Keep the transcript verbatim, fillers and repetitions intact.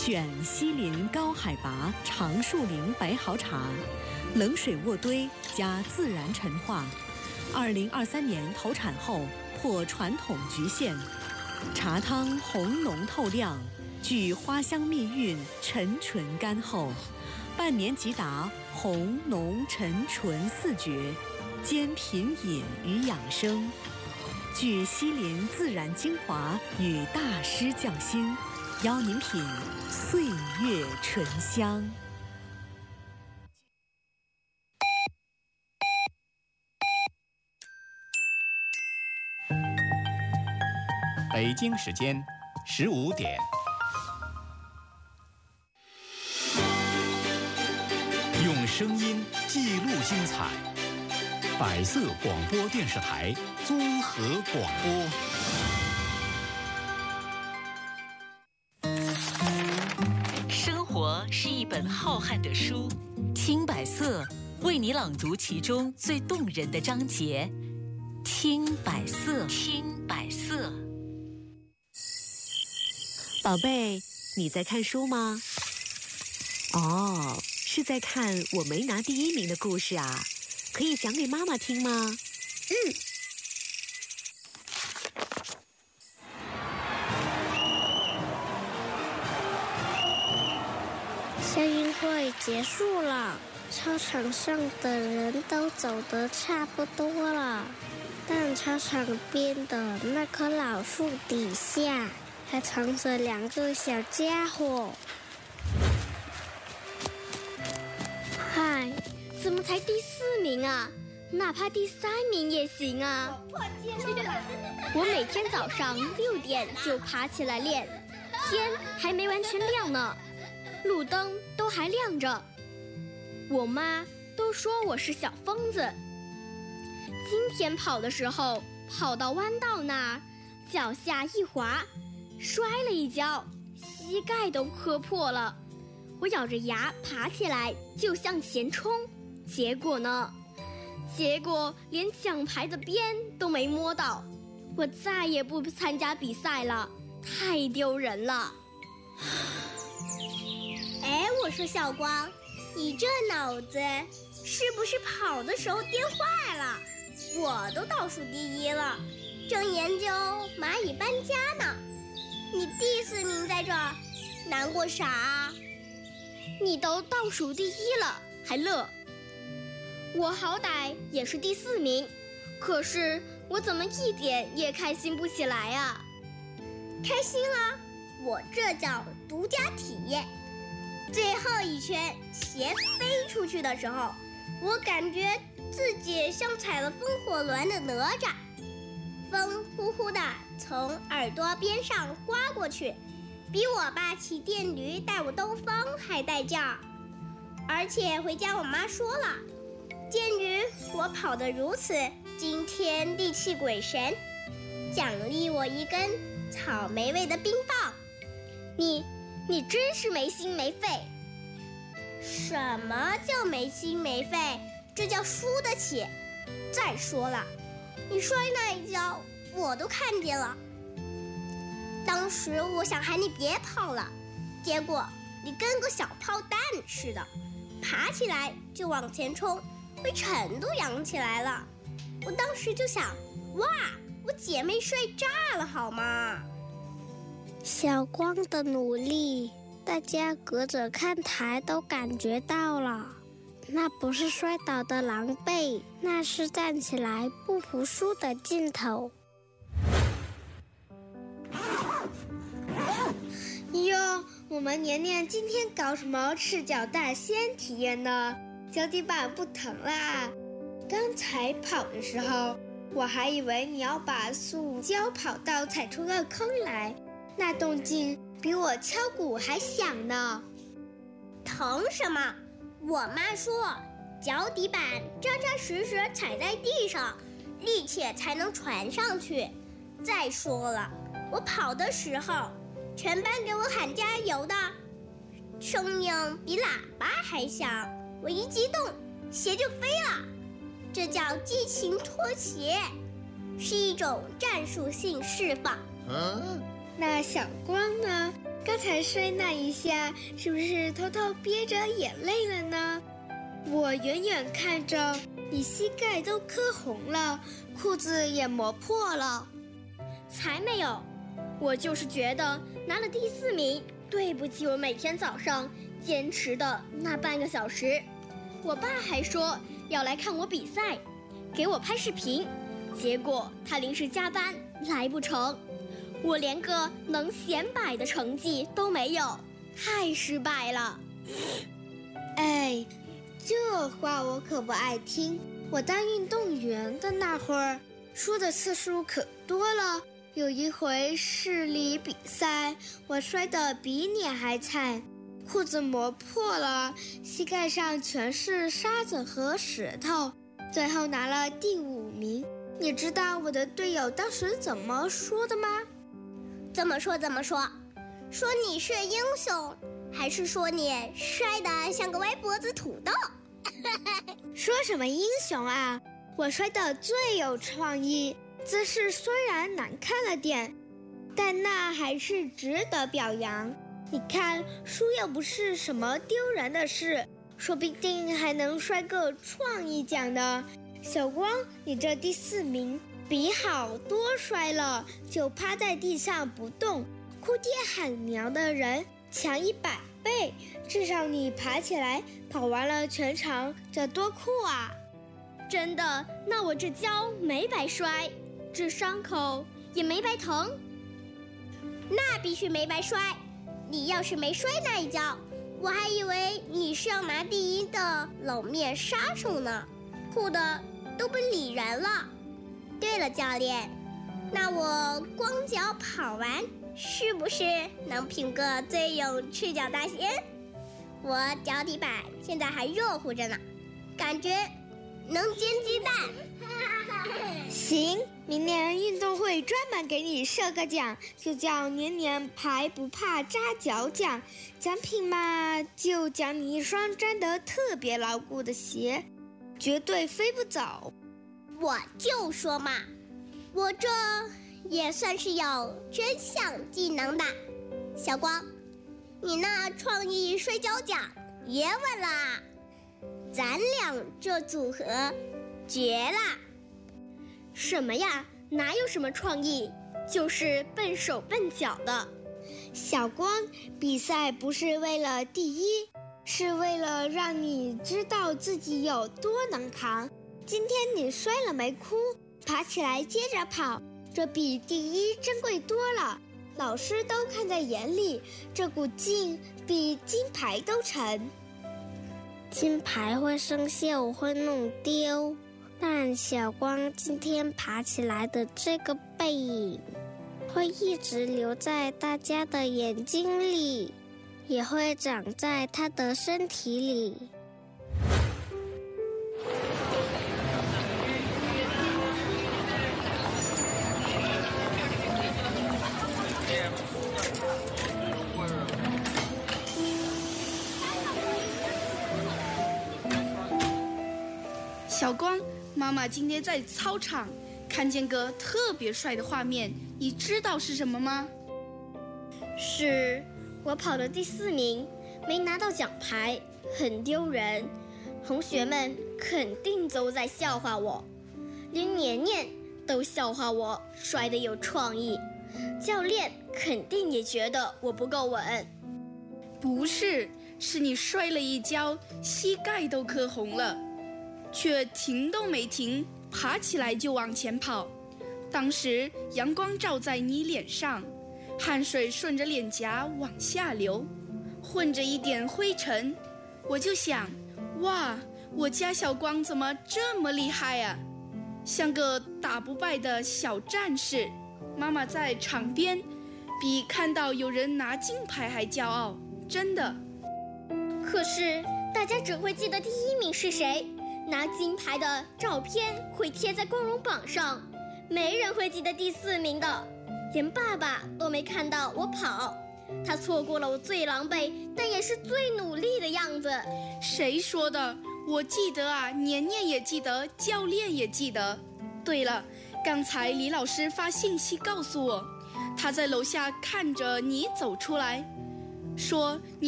选西林高海拔长树林白毫茶，冷水渥堆加自然陈化。二零二三年投产后破传统局限，茶汤红浓透亮，具花香蜜韵，沉醇甘厚，半年即达红浓沉醇四绝，兼品饮与养生，具西林自然精华与大师匠心，邀您品岁月醇香。 北京时间十五点。用声音记录精彩，百色广播电视台综合广播。 生活是一本浩瀚的书，听百色为你朗读其中最动人的章节。听百色，听百色。 宝贝，你在看书吗？哦，是在看我没拿第一名的故事啊，可以讲给妈妈听吗？ 嗯。校运会结束了，操场上的人都走得差不多了，但操场边的那棵老树底下还藏着两个小家伙。嗨，怎么才第四名啊？哪怕第三名也行啊！我每天早上六点就爬起来练，天还没完全亮呢，路灯都还亮着。我妈都说我是小疯子。今天跑的时候，跑到弯道那儿，脚下一滑，摔了一跤，膝盖都磕破了。我咬着牙爬起来就向前冲，结果呢？结果连奖牌的边都没摸到。我再也不参加比赛了，太丢人了。哎，我说小光，你这脑子是不是跑的时候颠坏了？我都倒数第一了，正研究蚂蚁搬家呢，你第四名在这儿，难过啥啊？你都倒数第一了还乐？我好歹也是第四名，可是我怎么一点也开心不起来啊？开心了，我这叫独家体验。最后一圈鞋飞出去的时候，我感觉自己像踩了风火轮的哪吒，风呼呼地从耳朵边上刮过去，比我爸骑电驴带我兜风还带劲儿。而且回家我妈说了，鉴于我跑得如此惊天地泣鬼神，奖励我一根草莓味的冰棒。你你真是没心没肺。什么叫没心没肺？这叫输得起。再说了，你摔那一跤我都看见了。当时我想喊你别跑了，结果你跟个小炮弹似的，爬起来就往前冲，被尘都扬起来了。我当时就想，哇，我姐妹摔炸了好吗？小光的努力，大家隔着看台都感觉到了。那不是摔倒的狼狈，那是站起来不服输的劲头。 哟，我们年年今天搞什么赤脚大仙体验呢？脚底板不疼啦。刚才跑的时候，我还以为你要把塑胶跑道踩出个坑来，那动静比我敲鼓还响呢。 疼什么？我妈说，脚底板扎扎实实踩在地上，力气才能传上去。再说了，我跑的时候，全班给我喊加油的，声音比喇叭还响。我一激动，鞋就飞了。这叫激情脱鞋，是一种战术性释放。 嗯， 那小光呢？刚才摔那一下，是不是偷偷憋着眼泪了呢？我远远看着，你膝盖都磕红了，裤子也磨破了。 才没有，我就是觉得拿了第四名，对不起我每天早上坚持的那半个小时。我爸还说要来看我比赛，给我拍视频，结果他临时加班来不成，我连个能显摆的成绩都没有，太失败了。 哎，这话我可不爱听。我当运动员的那会儿，输的次数可多了。有一回市里比赛，我摔得比你还惨，裤子磨破了，膝盖上全是沙子和石头，最后拿了第五名。你知道我的队友当时怎么说的吗？ 怎么说怎么说？说你是英雄，还是说你摔得像个歪脖子土豆？ 说什么英雄啊？我摔得最有创意，姿势虽然难看了点，但那还是值得表扬。你看，输又不是什么丢人的事，说不定还能摔个创意奖呢。小光，你这第四名比好多摔了就趴在地上不动，哭爹喊娘的人强一百倍，至少你爬起来跑完了全场，这多酷啊！ 真的，那我这跤没白摔，这伤口也没白疼。那必须没白摔，你要是没摔那一跤，我还以为你是要拿第一的冷面杀手呢，哭的都不理人了。对了，教练，那我光脚跑完是不是能评个最有赤脚大仙？我脚底板现在还热乎着呢，感觉能煎鸡蛋。 行，明年运动会专门给你设个奖，就叫年年排不怕扎脚奖。奖品嘛，就奖你一双粘得特别牢固的鞋，绝对飞不走。 我就说嘛，我这也算是有真项技能的。小光，你那创意摔跤奖别问了，咱俩这组合绝了。什么呀？哪有什么创意，就是笨手笨脚的。 小光，比赛不是为了第一，是为了让你知道自己有多能扛。今天你摔了没哭，爬起来接着跑，这比第一珍贵多了，老师都看在眼里，这股劲比金牌都沉。 金牌会生锈，我会弄丢，但小光今天爬起来的这个背影，会一直留在大家的眼睛里，也会长在他的身体里。 小光，妈妈今天在操场看见个特别帅的画面，你知道是什么吗？ 是我跑了第四名，没拿到奖牌，很丢人，同学们肯定都在笑话我，连年年都笑话我摔得有创意，教练肯定也觉得我不够稳。 不是，是你摔了一跤，膝盖都磕红了，却停都没停，爬起来就往前跑。当时阳光照在你脸上，汗水顺着脸颊往下流，混着一点灰尘。我就想，哇，我家小光怎么这么厉害啊，像个打不败的小战士。妈妈在场边比看到有人拿金牌还骄傲，真的。 可是大家只会记得第一名是谁，拿金牌的照片会贴在光荣榜上，没人会记得第四名的。连爸爸都没看到我跑，他错过了我最狼狈但也是最努力的样子。 谁说的？我记得啊，年年也记得，教练也记得。对了，刚才李老师发信息告诉我， 他在楼下看着你走出来，说你